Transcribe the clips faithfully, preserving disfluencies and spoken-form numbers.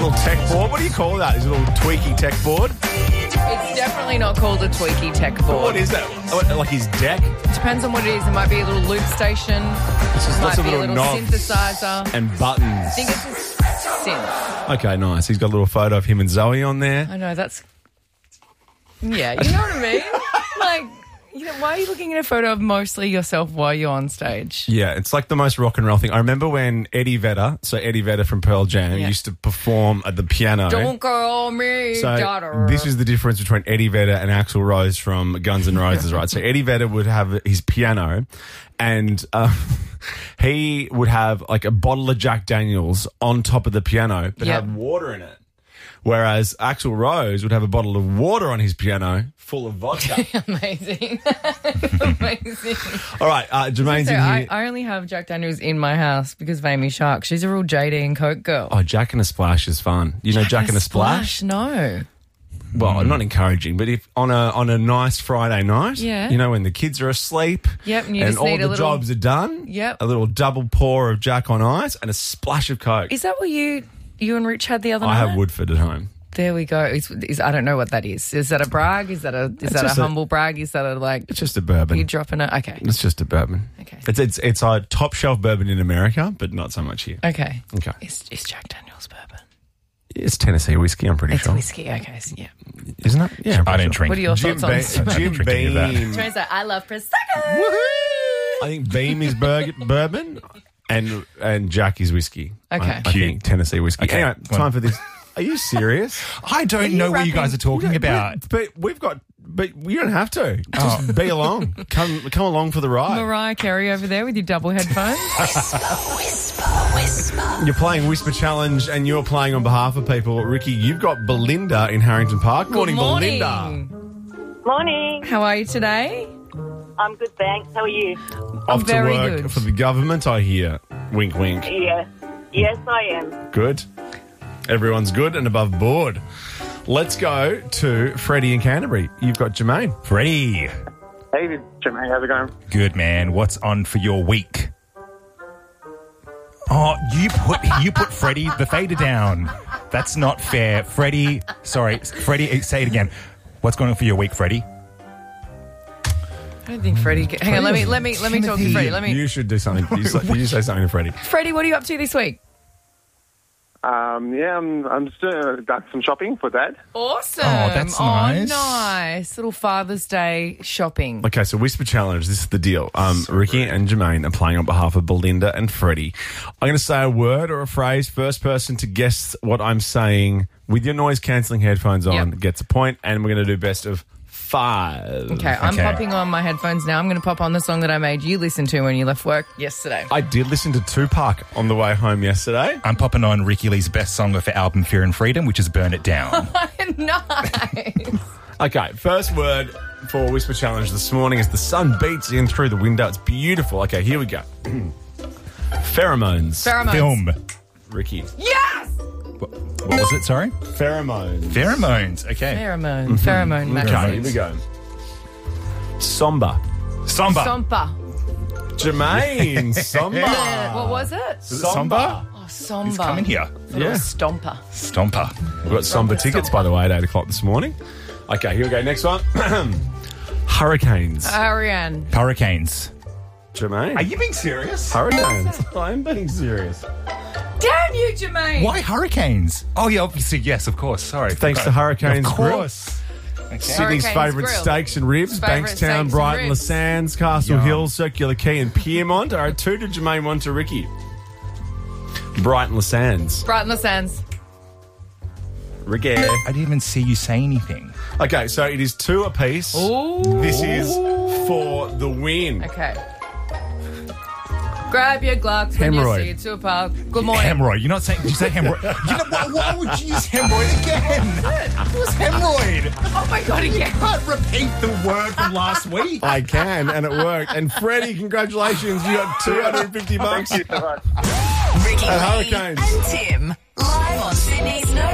little tech board. What do you call that? His little tweaky tech board? It's definitely not called a tweaky tech board. What is that? What, like his deck? Depends on what it is. It might be a little loop station. It's just It lots might of be a little little knobs synthesizer. and buttons. I think it's a synth. Okay, nice. He's got a little photo of him and Zoe on there. I know, that's... Yeah, you know what I mean? Like, you know, why are you looking at a photo of mostly yourself while you're on stage? Yeah, it's like the most rock and roll thing. I remember when Eddie Vedder, so Eddie Vedder from Pearl Jam, Yeah. used to perform at the piano. Don't call me So daughter. this is the difference between Eddie Vedder and Axl Rose from Guns N' Roses, right? So Eddie Vedder would have his piano, and uh, he would have like a bottle of Jack Daniels on top of the piano, but Yep. have water in it. Whereas Axl Rose would have a bottle of water on his piano full of vodka. Amazing. Amazing. All right, uh, Jermaine's So in I, here. I only have Jack Daniels in my house because of Amy Shark. She's a real J D and Coke girl. Oh, Jack and a Splash is fun. You know Jack and a Splash? No. Well, not encouraging, but if on a on a nice Friday night, Yeah. you know, when the kids are asleep, Yep, and you and just all need the a little- jobs are done, Yep. a little double pour of Jack on ice and a splash of Coke. Is that what you you and Rich had the other I night? have Woodford at home. There we go. Is, is, I don't know what that is. Is that a brag? Is that a is It's that a just a- humble brag? Is that a like It's just a bourbon. you dropping it? Okay. It's just a bourbon. Okay. It's it's it's a top shelf bourbon in America, but not so much here. Okay. Okay. Is, is Jack Daniels bourbon? It's Tennessee whiskey, I'm pretty It's sure. whiskey. Okay. So yeah. Isn't it? Yeah. I'm I pretty don't sure. drink. What are your Jim, thoughts on Be- this? Jim Drinking of that. Beam. Turns out I love prosecco. I think Beam is bur- bourbon and and Jack is whiskey. Okay. I, I think Tennessee whiskey. Okay. Anyway, time for this. Are you serious? I don't you know what you rapping? guys are talking about. But, but we've got. But you don't have to. Just be along. Come come along for the ride. Mariah Carey over there with your double headphones. You're playing Whisper Challenge and you're playing on behalf of people. Ricky, you've got Belinda in Harrington Park. Good Morning, morning. Belinda. Morning. How are you today? I'm good, thanks. How are you? Off very to work good. for the government, I hear. Wink, wink. Yeah. Yes, I am. Good. Everyone's good and above board. Let's go to Freddie in Canterbury. You've got Jermaine. Freddie, Hey, Jermaine, how's it going? good man. What's on for your week? Oh, you put you put Freddie the fader down. That's not fair, Freddie. Sorry, Freddie. Say it again. What's going on for your week, Freddie? I don't think Freddie. Hang on, let me let me let me talk to Freddie. Let me. You should do something. You, say- you say something to Freddie. Freddie, what are you up to this week? Um, yeah, I'm, I'm just doing uh, some shopping for Dad. Awesome. Oh, that's nice. Oh, nice. Little Father's Day shopping. Okay, so Whisper Challenge, this is the deal. Um, Ricky and Jermaine are playing on behalf of Belinda and Freddie. I'm going to say a word or a phrase. First person to guess what I'm saying with your noise-cancelling headphones on Yep. gets a point, and we're going to do best of five. Okay, I'm Okay. popping on my headphones now. I'm going to pop on the song that I made you listen to when you left work yesterday. I did listen to Tupac on the way home yesterday. I'm popping on Ricky Lee's best song of her album Fear and Freedom, which is Burn It Down. Nice. Okay, first word for Whisper Challenge this morning is the sun beats in through the window. It's beautiful. Okay, here we go. Pheromones. Pheromones. Film. Ricky. Yes! What, what was it? Sorry? Pheromones. Pheromones. Okay. Pheromone. Pheromone Okay, matches. here we go. Somber. Samba. Sompa. Jermaine. Somber. What was it? Samba? Oh, Somba. He's coming here. Yeah. Stomper. Stomper. We've got Somber tickets, by the way, at eight o'clock this morning. Okay, here we go. Next one. Hurricanes. Ariane. Hurricanes. Jermaine. Are you being serious? Hurricanes. I'm being serious. Damn you, Jermaine. Why hurricanes? Oh, yeah, obviously, yes, of course. Sorry. Thanks to Hurricanes Of Grill. course. Okay. Sydney's Hurricanes favourite Grill. steaks and ribs. Favourite steaks Bankstown, and Brighton, ribs. Sands, Castle Yum. Hill, Circular Quay and Piermont. All right, two to Jermaine, one to Ricky. Brighton, Sands. Brighton the Sands. Ricky. I didn't even see you say anything. Okay, so it is two apiece. Ooh. This is for the win. Okay. Grab your Glocks when Hemorrhoid. you see it to a park. Good morning. Hemorrhoid. You're not saying. Did you say hemorrhoid? You know, why, why would you use hemorrhoid again? It was hemorrhoid. Oh my God, again. You can't repeat the word from last week. I can, and it worked. And Freddie, congratulations. You got two hundred fifty bucks. Thank you so much. Ricky At Lee Hurricanes. and Tim. Live on Sydney's Nova ninety-six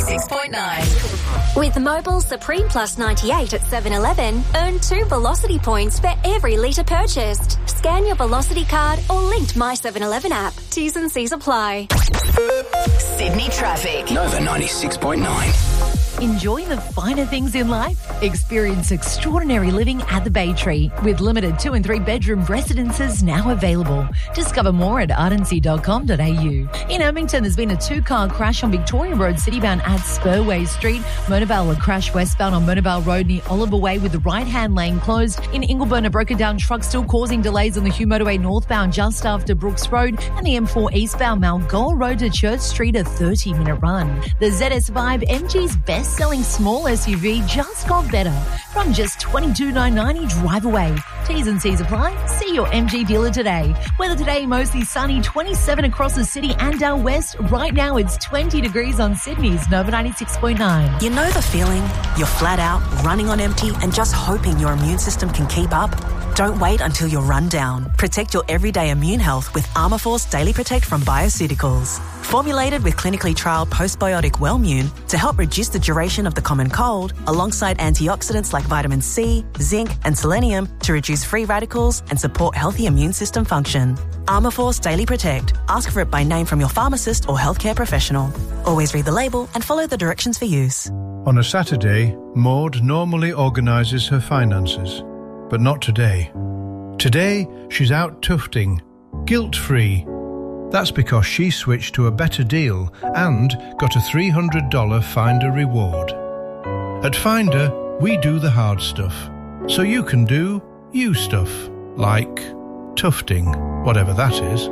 ninety-six point nine. With Mobile Supreme Plus ninety-eight at seven eleven, earn two Velocity points for every litre purchased. Scan your Velocity card or linked My seven eleven app. T's and C's apply. Sydney traffic. Nova ninety-six point nine. Enjoy the finer things in life? Experience extraordinary living at the Bay Tree with limited two and three bedroom residences now available. Discover more at ardency dot com dot a u. In Ermington, there's been a two-car crash on Victoria Road, citybound at Spurway Street. Motorvale, a crash westbound on Motorvale Road near Oliver Way with the right-hand lane closed. In Ingleburn, a broken-down truck still causing delays on the Hugh Motorway northbound just after Brooks Road, and the M four eastbound Malgoa Road to Church Street, a thirty-minute run. The Z S Vibe, M G's best-selling small S U V, just got better from just twenty-two thousand nine hundred ninety drive away. T's and C's apply. See your M G dealer today. Weather today, mostly sunny, twenty-seven across the city and out west. Right now, it's twenty degrees on Sydney's Nova ninety-six point nine. You know the feeling? You're flat out, running on empty, and just hoping your immune system can keep up? Don't wait until you're run down. Protect your everyday immune health with Armourforce Daily Protect from Bioceuticals. Formulated with clinically trialled postbiotic Wellmune to help reduce the duration of the common cold, alongside antioxidants like vitamin C, zinc, and selenium to reduce free radicals and support healthy immune system function. Armourforce Daily Protect. Ask for it by name from your pharmacist or healthcare professional. Always read the label and follow the directions for use. On a Saturday, Maud normally organises her finances, but not today. Today, she's out tufting, guilt-free. That's because she switched to a better deal and got a three hundred dollars Finder reward. At Finder, we do the hard stuff, so you can do you stuff, like tufting, whatever that is.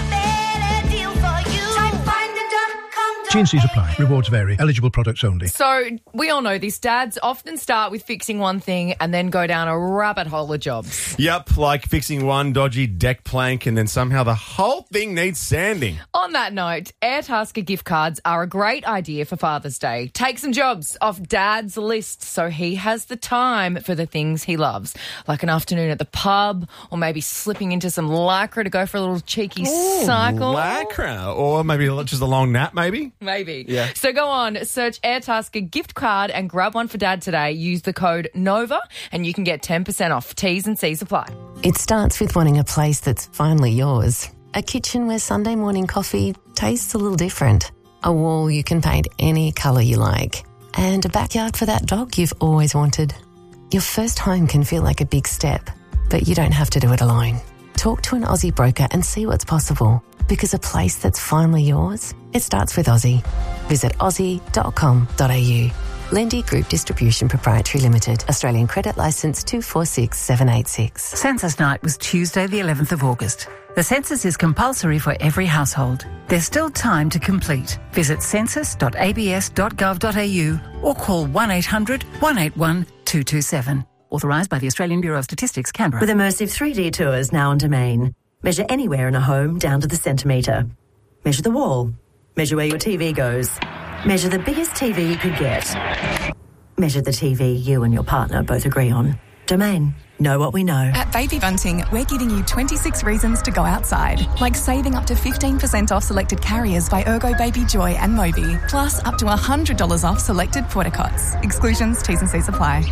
T and C's apply. Rewards vary. Eligible products only. So we all know this. Dads often start with fixing one thing and then go down a rabbit hole of jobs. Yep, like fixing one dodgy deck plank and then somehow the whole thing needs sanding. On that note, Airtasker gift cards are a great idea for Father's Day. Take some jobs off Dad's list so he has the time for the things he loves, like an afternoon at the pub or maybe slipping into some lycra to go for a little cheeky Ooh, cycle. Lycra. Or maybe just a long nap, maybe? Maybe. Yeah. So go on, search Airtasker gift card and grab one for Dad today. Use the code NOVA and you can get ten percent off. T's and C's apply. It starts with wanting a place that's finally yours. A kitchen where Sunday morning coffee tastes a little different. A wall you can paint any colour you like. And a backyard for that dog you've always wanted. Your first home can feel like a big step, but you don't have to do it alone. Talk to an Aussie broker and see what's possible. Because a place that's finally yours, it starts with Aussie. Visit aussie dot com dot a u. Lendy Group Distribution Proprietary Limited. Australian Credit Licence two four six seven eight six. Census night was Tuesday the eleventh of August. The census is compulsory for every household. There's still time to complete. Visit census dot a b s dot gov dot a u or call one eight hundred one eight one two two seven. Authorised by the Australian Bureau of Statistics, Canberra. With immersive three D tours now on Domain. Measure anywhere in a home down to the centimetre. Measure the wall. Measure where your T V goes. Measure the biggest T V you could get. Measure the T V you and your partner both agree on. Domain. Know what we know. At Baby Bunting, we're giving you twenty-six reasons to go outside, like saving up to fifteen percent off selected carriers by Ergo Baby Joy and Moby, plus up to one hundred dollars off selected portacots. Exclusions, T's and C's apply.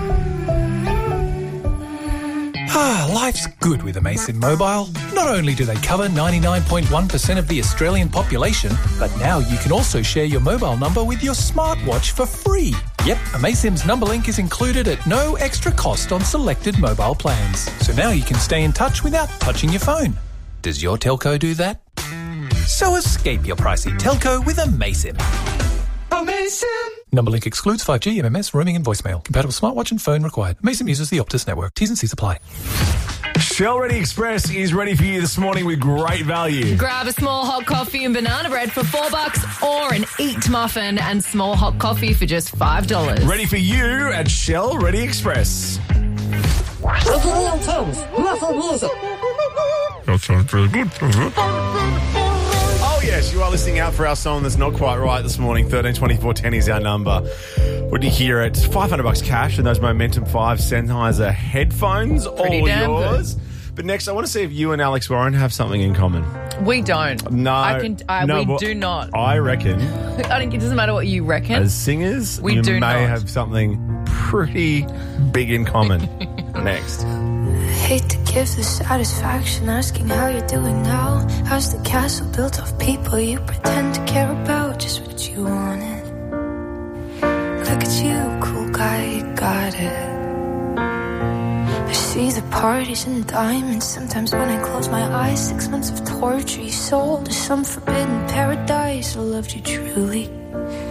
Ah, life's good with Amaysim Mobile. Not only do they cover ninety-nine point one percent of the Australian population, but now you can also share your mobile number with your smartwatch for free. Yep, Amaysim's number link is included at no extra cost on selected mobile plans. So now you can stay in touch without touching your phone. Does your telco do that? So escape your pricey telco with Amaysim. Amaysim! Number link excludes five G, M M S, roaming and voicemail. Compatible smartwatch and phone required. Amaysim uses the Optus network. T's and C's apply. Shell Ready Express is ready for you this morning with great value. Grab a small hot coffee and banana bread for four bucks or an Eat muffin and small hot coffee for just five dollars. Ready for you at Shell Ready Express. Real Thames, muffled music. That sounds pretty good. Oh, yes, you are listening out for our song that's not quite right this morning. thirteen twenty-four ten is our number. When you hear it, five hundred bucks cash and those Momentum five Sennheiser headphones, Pretty all damn yours. good. But next, I want to see if you and Alex Warren have something in common. We don't. No. I can. I, no, we well, do not. I reckon. I think it doesn't matter what you reckon. As singers, we you do may not. have something pretty big in common. Next. Hate to give the satisfaction asking how you're doing now. How's the castle built of people you pretend to care about? Just what you wanted. Look at you, cool guy, you got it. I see the parties and diamonds. Sometimes when I close my eyes, six months of torture you sold to some forbidden paradise. I loved you truly.